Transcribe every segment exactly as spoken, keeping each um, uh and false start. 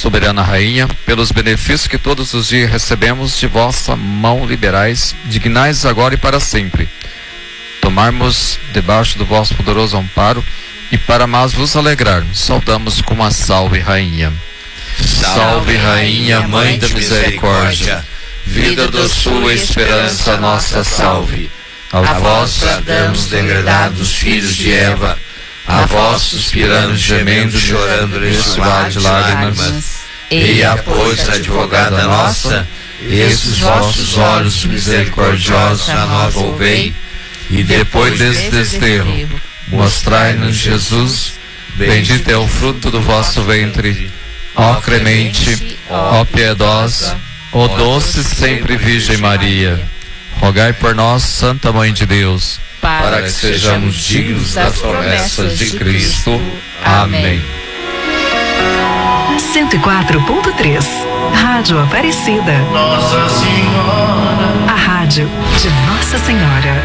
soberana Rainha, pelos benefícios que todos os dias recebemos de vossa mão liberais, dignais agora e para sempre, tomarmos debaixo do vosso poderoso amparo, e para mais vos alegrar, saudamos com uma salve, Rainha. Salve, Rainha, Mãe da Misericórdia, vida, doçura e esperança, nossa salve. A vós bradamos, degradados filhos de Eva, a vós suspirando, gemendo, chorando neste vale de lágrimas. Eia, pois, advogada nossa, esses vossos olhos misericordiosos a nós volvei, e depois desse desterro, mostrai-nos Jesus, bendito é o fruto do vosso ventre. Ó clemente, ó piedosa, ó doce sempre Virgem Maria, rogai por nós, Santa Mãe de Deus, para que sejamos dignos das promessas de Cristo. Amém. cento e quatro ponto três Rádio Aparecida. Nossa Senhora. A rádio de Nossa Senhora.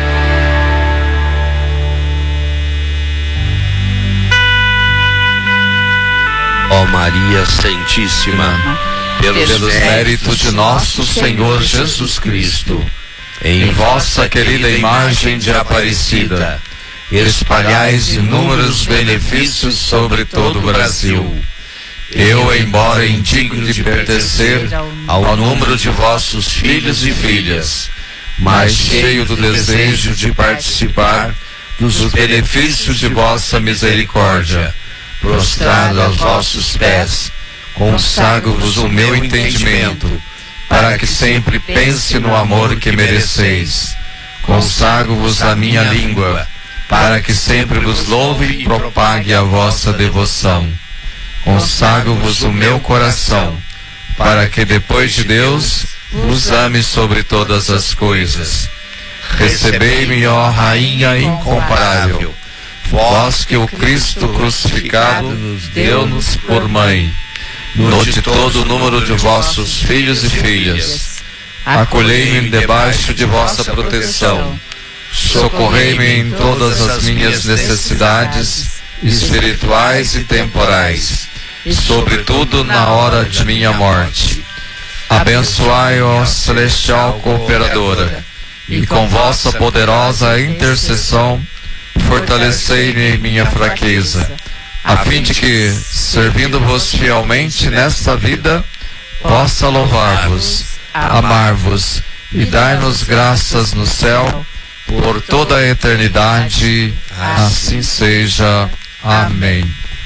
Ó Maria Santíssima, pelos, pelos méritos de nosso Senhor Jesus Cristo, em vossa querida imagem de Aparecida, espalhais inúmeros benefícios sobre todo o Brasil. Eu, embora indigno de pertencer ao número de vossos filhos e filhas, mas cheio do desejo de participar dos benefícios de vossa misericórdia, prostrado aos vossos pés, consagro-vos o meu entendimento, para que sempre pense no amor que mereceis. Consagro-vos a minha língua, para que sempre vos louve e propague a vossa devoção. Consagro-vos o meu coração, para que depois de Deus vos ame sobre todas as coisas. Recebei-me, ó Rainha incomparável, vós que o Cristo crucificado nos deu-nos por mãe, no de todo o número de vossos filhos e filhas. Acolhei-me debaixo de vossa proteção, socorrei-me em todas as minhas necessidades espirituais e temporais, sobretudo na hora de minha morte. Abençoai, ó celestial cooperadora, e com vossa poderosa intercessão fortalecei-me em minha fraqueza, a fim de que, servindo-vos fielmente nesta vida, possa louvar-vos, amar-vos e dar-nos graças no céu por toda a eternidade. Assim seja. Amém.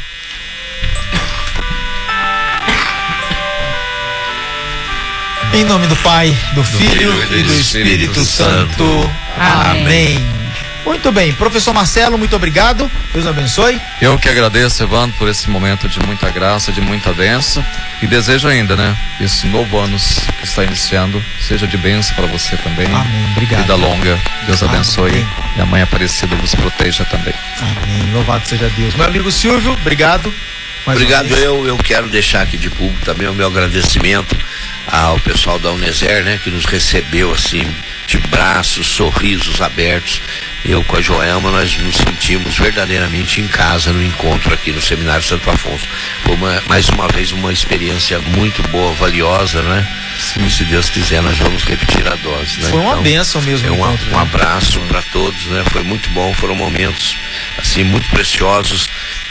Em nome do Pai, do Filho e do Espírito Santo. Amém. Muito bem, professor Marcelo, muito obrigado, Deus abençoe. Eu que agradeço, Evandro, por esse momento de muita graça, de muita bênção, e desejo ainda, né, esse novo ano que está iniciando, seja de bênção para você também. Amém, obrigado. Vida longa, Deus abençoe. Amém. E a Mãe Aparecida vos proteja também. Amém, louvado seja Deus. Meu amigo Silvio, obrigado. Mais obrigado, eu, eu quero deixar aqui de público também o meu agradecimento ao pessoal da Uneser, né, que nos recebeu assim, de braços, sorrisos abertos. Eu com a Joelma, nós nos sentimos verdadeiramente em casa no encontro aqui no Seminário Santo Afonso. Foi uma, mais uma vez uma experiência muito boa, valiosa, né? E se Deus quiser, nós vamos repetir a dose, né? Foi uma então, bênção mesmo. É um, encontro, um né? abraço para todos, né? Foi muito bom, foram momentos assim muito preciosos.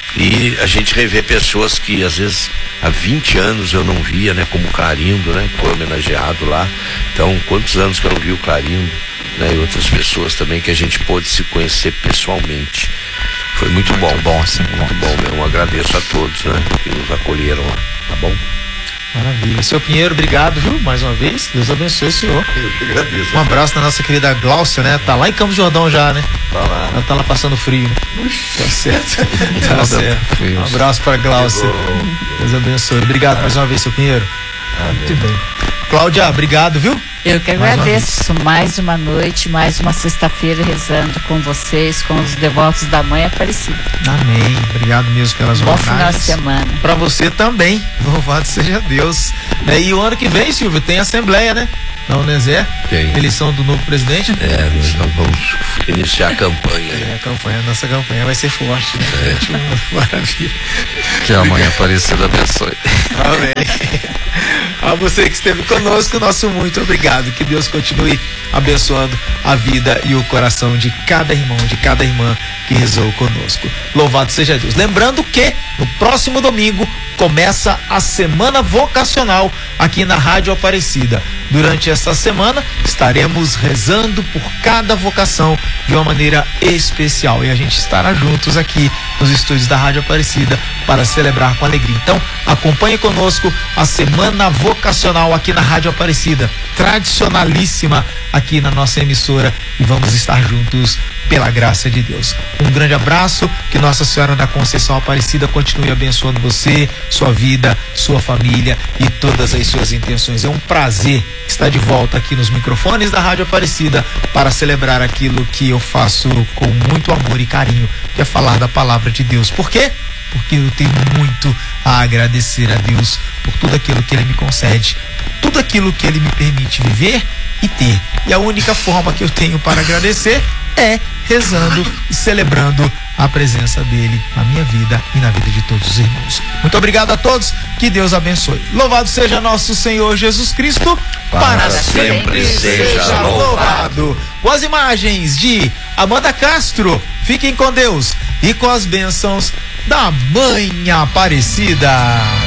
E a gente revê pessoas que às vezes há vinte anos eu não via, né? Como o Clarindo, né? Que foi homenageado lá. Então, quantos anos que eu não vi o Clarindo, né? E outras pessoas também que a gente pôde se conhecer pessoalmente. Foi muito, muito bom. bom sim, muito bom mesmo. Agradeço a todos, né? Que nos acolheram lá, tá bom? Maravilha. Seu Pinheiro, obrigado, viu? Mais uma vez. Deus abençoe o senhor. Eu que agradeço. Um abraço na nossa querida Gláucia, né? Tá lá em Campos do Jordão já, né? Tá lá. Ela tá lá passando frio, né? Tá certo. Tá Tá certo. frio. Um abraço pra Gláucia. Deus abençoe. Obrigado mais uma vez, seu Pinheiro. Amém. Muito bem. Cláudia, obrigado, viu? Eu que agradeço. Mais uma noite, mais uma sexta-feira rezando com vocês, com os devotos da Mãe Aparecida. Amém. Obrigado mesmo pelas Bom final de homenagens. semana. Pra você também. Louvado seja Deus. É, e o ano que vem, Silvio, tem assembleia, né? Na Uneser. Tem. Eleição do novo presidente. É, nós já vamos iniciar a campanha. É, a campanha, a nossa campanha vai ser forte, né? É. Maravilha. Que a Mãe Aparecida abençoe. Amém. Você que esteve conosco, nosso muito obrigado. Que Deus continue abençoando a vida e o coração de cada irmão, de cada irmã que rezou conosco. Louvado seja Deus. Lembrando que no próximo domingo começa a Semana Vocacional aqui na Rádio Aparecida. Durante essa semana estaremos rezando por cada vocação de uma maneira especial e a gente estará juntos aqui nos estúdios da Rádio Aparecida para celebrar com alegria. Então acompanhe conosco a Semana Vocacional aqui na Rádio Aparecida, tradicionalíssima aqui na nossa emissora, e vamos estar juntos pela graça de Deus. Um grande abraço, que Nossa Senhora da Conceição Aparecida continue abençoando você, sua vida, sua família e todas as suas intenções. É um prazer estar de volta aqui nos microfones da Rádio Aparecida para celebrar aquilo que eu faço com muito amor e carinho, que é falar da palavra de Deus. Por quê? Porque eu tenho muito a agradecer a Deus por tudo aquilo que Ele me concede, por tudo aquilo que Ele me permite viver e ter. E a única forma que eu tenho para agradecer é rezando e celebrando a presença dele na minha vida e na vida de todos os irmãos. Muito obrigado a todos, que Deus abençoe. Louvado seja nosso Senhor Jesus Cristo, para, para sempre, sempre seja louvado. Com as imagens de Amanda Castro, fiquem com Deus e com as bênçãos da Mãe Aparecida.